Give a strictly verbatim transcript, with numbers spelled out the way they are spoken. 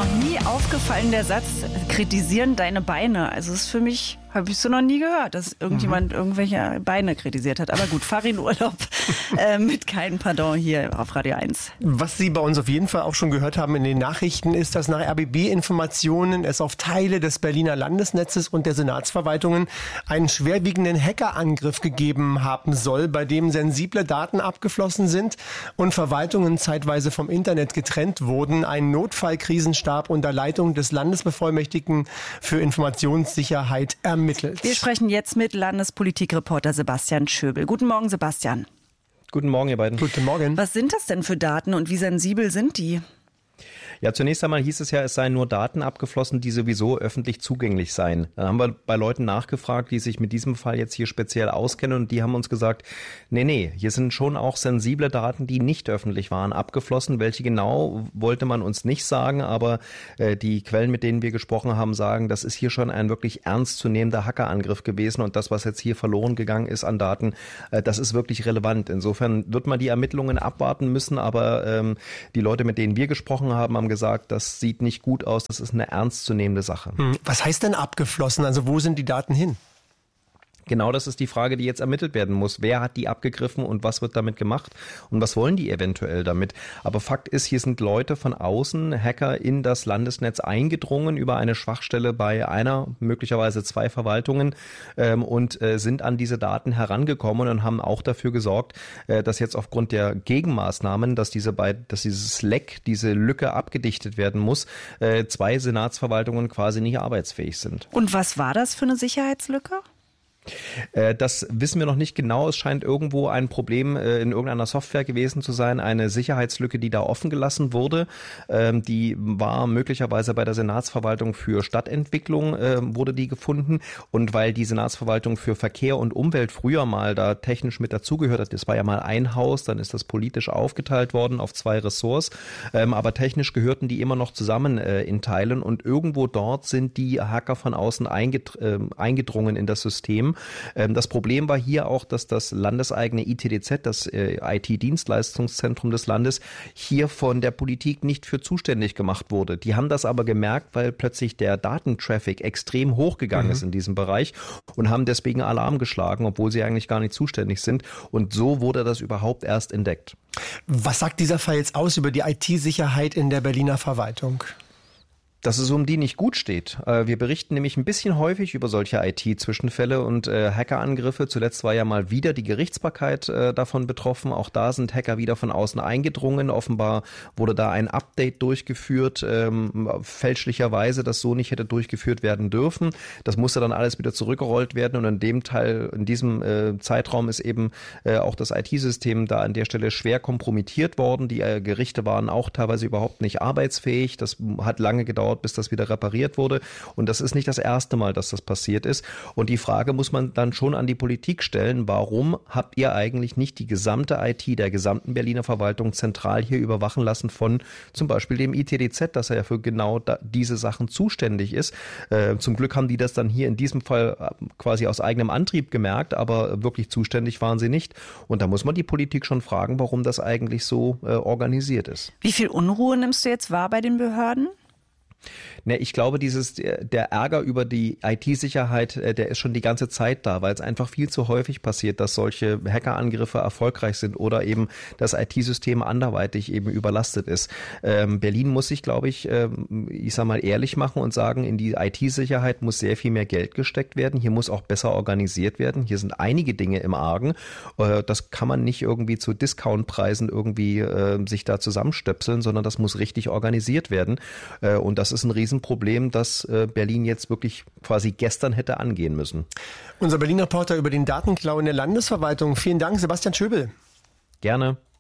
noch nie aufgefallen, der Satz, kritisieren deine Beine. Also das ist für mich, habe ich so noch nie gehört, dass irgendjemand mhm. irgendwelche Beine kritisiert hat. Aber gut, Farin Urlaub äh, mit keinem Pardon hier auf Radio eins. Was Sie bei uns auf jeden Fall auch schon gehört haben in den Nachrichten, ist, dass nach R B B-Informationen es auf Teile des Berliner Landesnetzes und der Senatsverwaltungen einen schwerwiegenden Hackerangriff gegeben haben soll, bei dem sensible Daten abgeflossen sind und Verwaltungen zeitweise vom Internet getrennt wurden. Ein Notfallkrisenstab unter Leitung des Landesbevollmächtigten für Informationssicherheit ermittelt. Wir sprechen jetzt mit Landespolitikreporter Sebastian Schöbel. Guten Morgen, Sebastian. Guten Morgen, ihr beiden. Guten Morgen. Was sind das denn für Daten und wie sensibel sind die? Ja, zunächst einmal hieß es ja, es seien nur Daten abgeflossen, die sowieso öffentlich zugänglich seien. Dann haben wir bei Leuten nachgefragt, die sich mit diesem Fall jetzt hier speziell auskennen, und die haben uns gesagt, nee, nee, hier sind schon auch sensible Daten, die nicht öffentlich waren, abgeflossen. Welche genau, wollte man uns nicht sagen, aber äh, die Quellen, mit denen wir gesprochen haben, sagen, das ist hier schon ein wirklich ernstzunehmender Hackerangriff gewesen, und das, was jetzt hier verloren gegangen ist an Daten, äh, das ist wirklich relevant. Insofern wird man die Ermittlungen abwarten müssen, aber ähm, die Leute, mit denen wir gesprochen haben, haben gesagt, das sieht nicht gut aus, das ist eine ernstzunehmende Sache. Was heißt denn abgeflossen? Also wo sind die Daten hin? Genau, das ist die Frage, die jetzt ermittelt werden muss. Wer hat die abgegriffen und was wird damit gemacht und was wollen die eventuell damit? Aber Fakt ist, hier sind Leute von außen, Hacker, in das Landesnetz eingedrungen über eine Schwachstelle bei einer, möglicherweise zwei Verwaltungen ähm, und äh, sind an diese Daten herangekommen und haben auch dafür gesorgt, äh, dass jetzt aufgrund der Gegenmaßnahmen, dass diese beid, dass dieses Leck, diese Lücke abgedichtet werden muss, äh, zwei Senatsverwaltungen quasi nicht arbeitsfähig sind. Und was war das für eine Sicherheitslücke? Das wissen wir noch nicht genau. Es scheint irgendwo ein Problem in irgendeiner Software gewesen zu sein, eine Sicherheitslücke, die da offen gelassen wurde. Die war möglicherweise bei der Senatsverwaltung für Stadtentwicklung, wurde die gefunden. Und weil die Senatsverwaltung für Verkehr und Umwelt früher mal da technisch mit dazugehört hat, das war ja mal ein Haus, dann ist das politisch aufgeteilt worden auf zwei Ressorts. Aber technisch gehörten die immer noch zusammen in Teilen, und irgendwo dort sind die Hacker von außen eingedrungen in das System. Das Problem war hier auch, dass das landeseigene I T D Z, das I T-Dienstleistungszentrum des Landes, hier von der Politik nicht für zuständig gemacht wurde. Die haben das aber gemerkt, weil plötzlich der Datentraffic extrem hochgegangen mhm. ist in diesem Bereich, und haben deswegen Alarm geschlagen, obwohl sie eigentlich gar nicht zuständig sind. Und so wurde das überhaupt erst entdeckt. Was sagt dieser Fall jetzt aus über die I T-Sicherheit in der Berliner Verwaltung? Dass es um die nicht gut steht. Wir berichten nämlich ein bisschen häufig über solche I T-Zwischenfälle und äh, Hackerangriffe. Zuletzt war ja mal wieder die Gerichtsbarkeit äh, davon betroffen. Auch da sind Hacker wieder von außen eingedrungen. Offenbar wurde da ein Update durchgeführt, ähm, fälschlicherweise, das so nicht hätte durchgeführt werden dürfen. Das musste dann alles wieder zurückgerollt werden, und in dem Teil, in diesem äh, Zeitraum ist eben äh, auch das I T-System da an der Stelle schwer kompromittiert worden. Die äh, Gerichte waren auch teilweise überhaupt nicht arbeitsfähig. Das hat lange gedauert, bis das wieder repariert wurde. Und das ist nicht das erste Mal, dass das passiert ist. Und die Frage muss man dann schon an die Politik stellen: Warum habt ihr eigentlich nicht die gesamte I T der gesamten Berliner Verwaltung zentral hier überwachen lassen von zum Beispiel dem I T D Z, dass er ja für genau da, diese Sachen zuständig ist? Äh, zum Glück haben die das dann hier in diesem Fall quasi aus eigenem Antrieb gemerkt, aber wirklich zuständig waren sie nicht. Und da muss man die Politik schon fragen, warum das eigentlich so äh, organisiert ist. Wie viel Unruhe nimmst du jetzt wahr bei den Behörden? Ne, ich glaube, dieses, der Ärger über die I T-Sicherheit, der ist schon die ganze Zeit da, weil es einfach viel zu häufig passiert, dass solche Hackerangriffe erfolgreich sind oder eben das I T-System anderweitig eben überlastet ist. Ähm, Berlin muss sich, glaube ich, ähm, ich sag mal, ehrlich machen und sagen, in die I T-Sicherheit muss sehr viel mehr Geld gesteckt werden. Hier muss auch besser organisiert werden. Hier sind einige Dinge im Argen. Äh, das kann man nicht irgendwie zu Discountpreisen irgendwie äh, sich da zusammenstöpseln, sondern das muss richtig organisiert werden. Äh, und das ist ein riesen Problem, das Berlin jetzt wirklich quasi gestern hätte angehen müssen. Unser Berlin-Reporter über den Datenklau in der Landesverwaltung. Vielen Dank, Sebastian Schöbel. Gerne.